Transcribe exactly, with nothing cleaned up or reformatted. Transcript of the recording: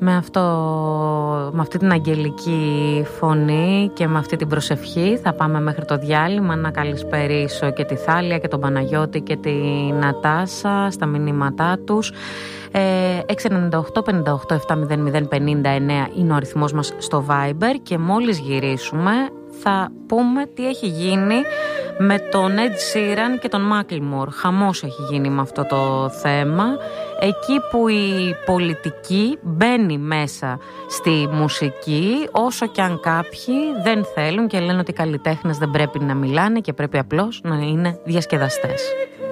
Με, αυτό, με αυτή την αγγελική φωνή και με αυτή την προσευχή θα πάμε μέχρι το διάλειμμα. Να καλησπερίσω και τη Θάλια και τον Παναγιώτη και τη Νατάσα στα μηνύματά τους. έξι εννιά οκτώ πέντε οκτώ επτά μηδέν μηδέν πενήντα εννέα είναι ο αριθμός μας στο Viber και μόλις γυρίσουμε θα πούμε τι έχει γίνει με τον Ed Sheeran και τον Macklemore. Χαμός έχει γίνει με αυτό το θέμα. Εκεί που η πολιτική μπαίνει μέσα στη μουσική, όσο και αν κάποιοι δεν θέλουν και λένε ότι οι καλλιτέχνες δεν πρέπει να μιλάνε και πρέπει απλώς να είναι διασκεδαστές.